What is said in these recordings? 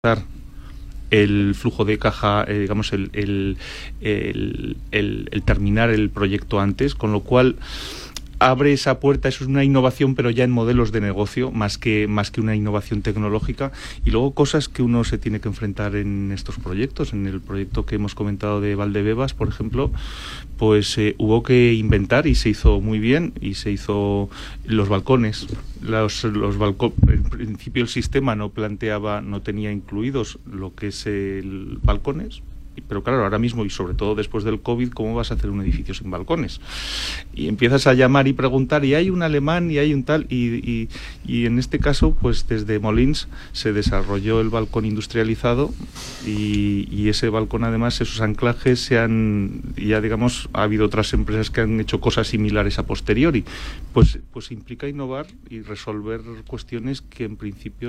el flujo de caja, digamos, el terminar el proyecto antes, con lo cual abre esa puerta. Eso es una innovación, pero ya en modelos de negocio, más que una innovación tecnológica. Y luego cosas que uno se tiene que enfrentar en estos proyectos. En el proyecto que hemos comentado de Valdebebas, por ejemplo, pues hubo que inventar, y se hizo muy bien, y se hizo los balcones. En principio el sistema no tenía incluidos lo que es el balcones. Pero claro, ahora mismo, y sobre todo después del COVID, ¿cómo vas a hacer un edificio sin balcones? Y empiezas a llamar y preguntar, y hay un alemán, y hay un tal, y en este caso, pues desde Molins se desarrolló el balcón industrializado, y ese balcón, además, esos anclajes ya digamos, ha habido otras empresas que han hecho cosas similares a posteriori. Pues implica innovar y resolver cuestiones que en principio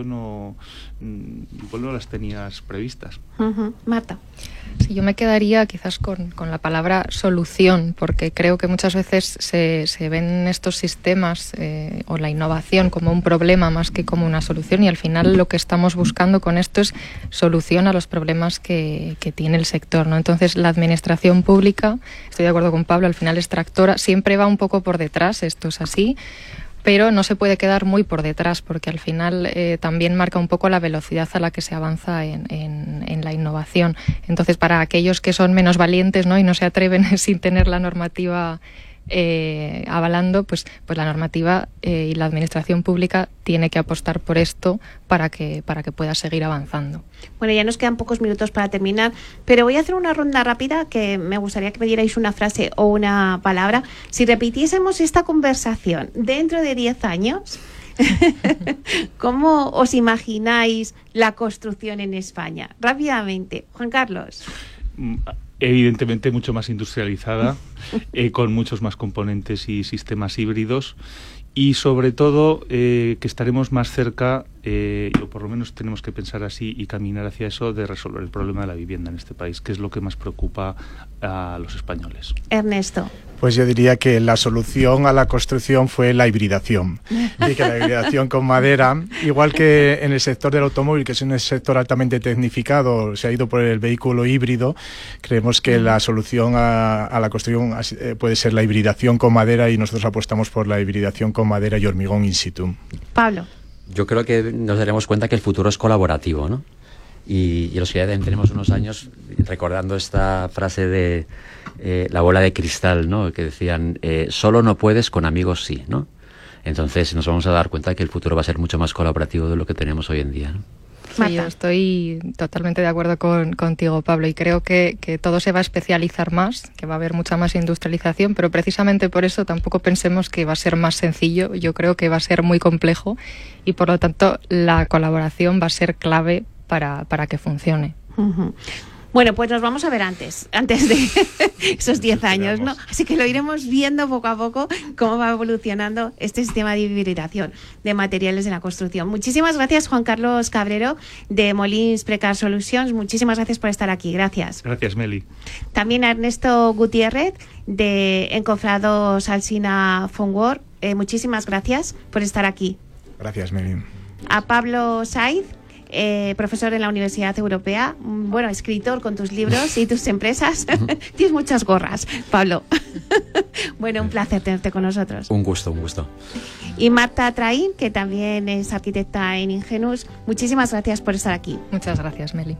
igual no las tenías previstas. Marta. Sí, yo me quedaría quizás con la palabra solución, porque creo que muchas veces se ven estos sistemas o la innovación como un problema más que como una solución, y al final lo que estamos buscando con esto es solución a los problemas que tiene el sector, ¿no? Entonces, la administración pública, estoy de acuerdo con Pablo, al final es tractora, siempre va un poco por detrás, esto es así, pero no se puede quedar muy por detrás, porque al final también marca un poco la velocidad a la que se avanza en la innovación. Entonces, para aquellos que son menos valientes, ¿no?, y no se atreven sin tener la normativa avalando, pues la normativa y la administración pública tiene que apostar por esto para que pueda seguir avanzando. Bueno, ya nos quedan pocos minutos para terminar, pero voy a hacer una ronda rápida que me gustaría que me dierais una frase o una palabra. Si repitiésemos esta conversación dentro de 10 años, ¿cómo os imagináis la construcción en España? Rápidamente, Juan Carlos. Evidentemente mucho más industrializada, con muchos más componentes y sistemas híbridos, y sobre todo que estaremos más cerca, o por lo menos tenemos que pensar así y caminar hacia eso, de resolver el problema de la vivienda en este país, que es lo que más preocupa a los españoles. Ernesto. Pues yo diría que la solución a la construcción fue la hibridación, y que la hibridación con madera, igual que en el sector del automóvil, que es un sector altamente tecnificado, se ha ido por el vehículo híbrido. Creemos que la solución a la construcción puede ser la hibridación con madera, y nosotros apostamos por la hibridación con madera y hormigón in situ. Pablo. Yo creo que nos daremos cuenta que el futuro es colaborativo, ¿no? Y los que ya tenemos unos años recordando esta frase de la bola de cristal, ¿no?, que decían, solo no puedes, con amigos sí, ¿no? Entonces nos vamos a dar cuenta de que el futuro va a ser mucho más colaborativo de lo que tenemos hoy en día, ¿no? Sí, yo estoy totalmente de acuerdo contigo, Pablo, y creo que todo se va a especializar más, que va a haber mucha más industrialización, pero precisamente por eso tampoco pensemos que va a ser más sencillo. Yo creo que va a ser muy complejo, y por lo tanto la colaboración va a ser clave para que funcione. Uh-huh. Bueno, pues nos vamos a ver antes de esos 10 años, ¿no? Así que lo iremos viendo poco a poco cómo va evolucionando este sistema de hibridación de materiales en la construcción. Muchísimas gracias, Juan Carlos Cabrero, de Molins Precar Solutions. Muchísimas gracias por estar aquí. Gracias. Gracias, Meli. También a Ernesto Gutiérrez, de Encofrados Alsina Fonwork. Muchísimas gracias por estar aquí. Gracias, Meli. A Pablo Saiz, profesor en la Universidad Europea, bueno, escritor con tus libros y tus empresas. Tienes muchas gorras, Pablo. Bueno, un placer tenerte con nosotros. Un gusto. Y Marta Traín, que también es arquitecta en Ingenus. Muchísimas gracias por estar aquí. Muchas gracias, Meli.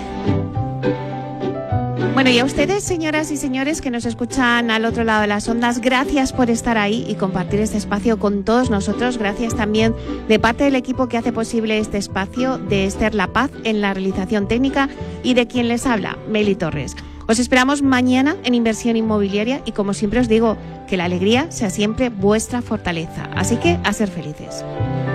Bueno, y a ustedes, señoras y señores que nos escuchan al otro lado de las ondas, gracias por estar ahí y compartir este espacio con todos nosotros. Gracias también de parte del equipo que hace posible este espacio, de Esther La Paz en la realización técnica y de quien les habla, Meli Torres. Os esperamos mañana en Inversión Inmobiliaria, y como siempre os digo, que la alegría sea siempre vuestra fortaleza. Así que a ser felices.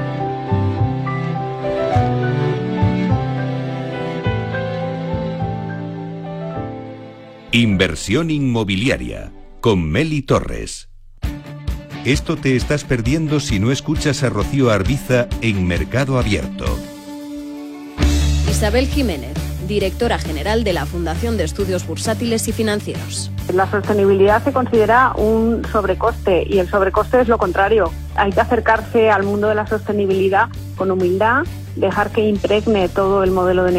Inversión Inmobiliaria con Meli Torres. Esto te estás perdiendo si no escuchas a Rocío Arbiza en Mercado Abierto. Isabel Jiménez, directora general de la Fundación de Estudios Bursátiles y Financieros. La sostenibilidad se considera un sobrecoste, y el sobrecoste es lo contrario. Hay que acercarse al mundo de la sostenibilidad con humildad, dejar que impregne todo el modelo de negocio